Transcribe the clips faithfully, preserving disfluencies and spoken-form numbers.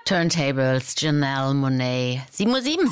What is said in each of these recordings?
Turntables, Janelle Monáe, sieben Uhr sieben.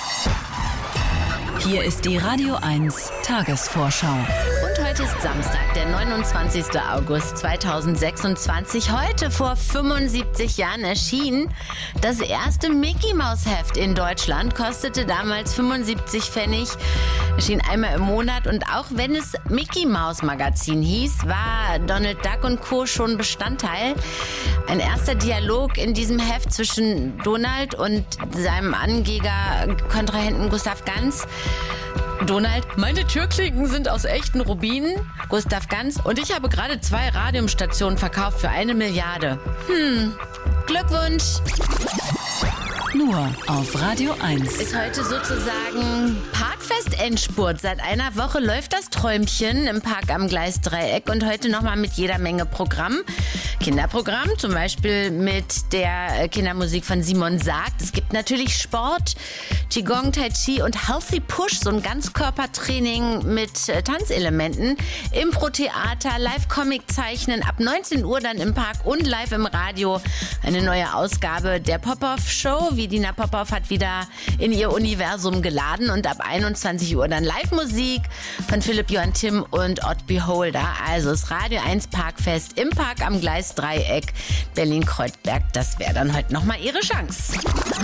Hier ist die Radio eins Tagesvorschau. Und heute ist Samstag, der neunundzwanzigster August zweitausendsechsundzwanzig. Heute vor fünfundsiebzig Jahren erschien das erste Mickey-Maus-Heft in Deutschland. Kostete damals fünfundsiebzig Pfennig. Erschien einmal im Monat. Und auch wenn es Mickey-Maus-Magazin hieß, war Donald Duck und Co. schon Bestandteil. Ein erster Dialog in diesem Heft zwischen Donald und seinem Angeber, Kontrahenten Gustav Ganz. Donald: Meine Türklinken sind aus echten Rubinen. Gustav Ganz: Und ich habe gerade zwei Radiumstationen verkauft für eine Milliarde. Hm, Glückwunsch. Nur auf Radio eins. Ist heute sozusagen Parkfest-Endspurt. Seit einer Woche läuft das Träumchen im Park am Gleisdreieck und heute nochmal mit jeder Menge Programm. Kinderprogramm, zum Beispiel mit der Kindermusik von Simon Sagt. Es gibt natürlich Sport, Qigong, Tai Chi und Healthy Push, so ein Ganzkörpertraining mit äh, Tanzelementen. Impro-Theater, Live-Comic-Zeichnen, ab neunzehn Uhr dann im Park und live im Radio eine neue Ausgabe der Popov-Show. Dina Popov hat wieder in ihr Universum geladen und ab einundzwanzig Uhr dann Live-Musik von Philipp Johann Timm und Odd Beholder. Also das Radio eins Parkfest im Park am Gleisdreieck Berlin-Kreuzberg. Das wäre dann heute nochmal ihre Chance.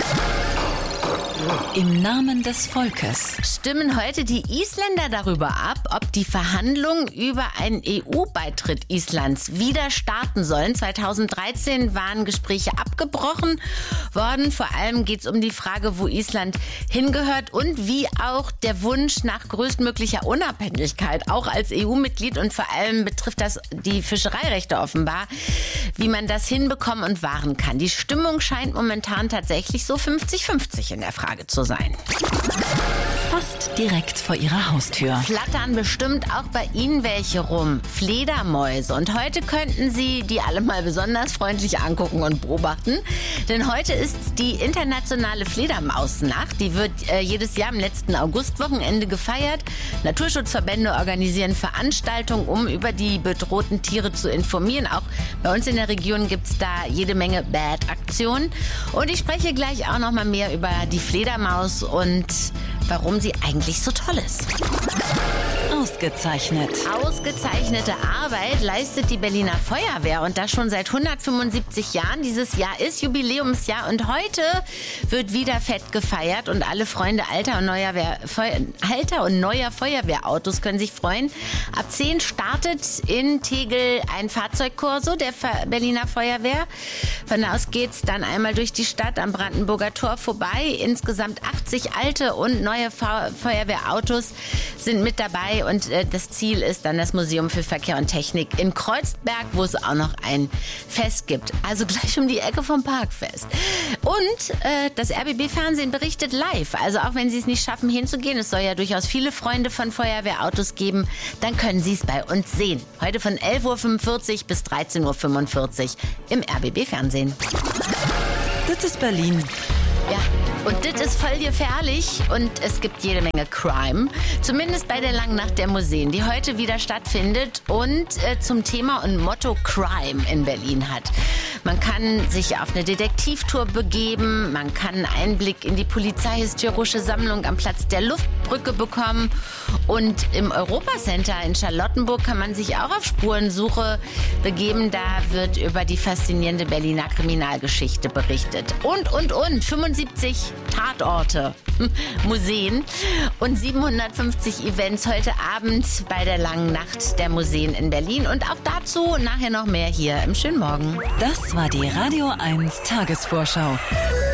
Im Namen des Volkes Stimmen heute die Isländer darüber ab, ob die Verhandlungen über einen E U-Beitritt Islands wieder starten sollen. zweitausenddreizehn waren Gespräche abgebrochen worden. Vor allem geht es um die Frage, wo Island hingehört und wie auch der Wunsch nach größtmöglicher Unabhängigkeit, auch als E U-Mitglied, und vor allem betrifft das die Fischereirechte offenbar, wie man das hinbekommen und wahren kann. Die Stimmung scheint momentan tatsächlich so fünfzig fünfzig in der Frage zu sein. Fast direkt vor ihrer Haustür Flattern bestimmt auch bei Ihnen welche rum. Fledermäuse. Und heute könnten Sie die alle mal besonders freundlich angucken und beobachten. Denn heute ist die internationale Fledermausnacht. Die wird äh, jedes Jahr am letzten Augustwochenende gefeiert. Naturschutzverbände organisieren Veranstaltungen, um über die bedrohten Tiere zu informieren. Auch bei uns in der Region gibt es da jede Menge Bad-Aktionen. Und ich spreche gleich auch noch mal mehr über die Fledermaus und warum sie eigentlich so toll ist. Ausgezeichnet. Ausgezeichnete Arbeit leistet die Berliner Feuerwehr und das schon seit hundertfünfundsiebzig Jahren. Dieses Jahr ist Jubiläumsjahr und heute wird wieder fett gefeiert und alle Freunde alter und neuer, Feu- alter und neuer Feuerwehrautos können sich freuen. Ab zehn startet in Tegel ein Fahrzeugkorso der Berliner Feuerwehr. Von da aus geht's dann einmal durch die Stadt am Brandenburger Tor vorbei. Insgesamt achtzig alte und neue Fe- Feuerwehrautos sind mit dabei. Und äh, das Ziel ist dann das Museum für Verkehr und Technik in Kreuzberg, wo es auch noch ein Fest gibt. Also gleich um die Ecke vom Parkfest. Und äh, das R B B-Fernsehen berichtet live. Also auch wenn Sie es nicht schaffen, hinzugehen, es soll ja durchaus viele Freunde von Feuerwehrautos geben, dann können Sie es bei uns sehen. Heute von elf Uhr fünfundvierzig bis dreizehn Uhr fünfundvierzig im R B B-Fernsehen. Das ist Berlin. Ja, und das ist voll gefährlich und es gibt jede Menge Crime. Zumindest bei der Langen Nacht der Museen, die heute wieder stattfindet und äh, zum Thema und Motto Crime in Berlin hat. Man kann sich auf eine Detektivtour begeben, man kann einen Einblick in die polizeihistorische Sammlung am Platz der Luftbrücke bekommen und im Europacenter in Charlottenburg kann man sich auch auf Spurensuche begeben. Da wird über die faszinierende Berliner Kriminalgeschichte berichtet. Und, und, und, fünfundsiebzig Tatorte, Museen und siebenhundertfünfzig Events heute Abend bei der Langen Nacht der Museen in Berlin. Und auch dazu nachher noch mehr hier im Schönen Morgen. Das war die Radio eins Tagesvorschau.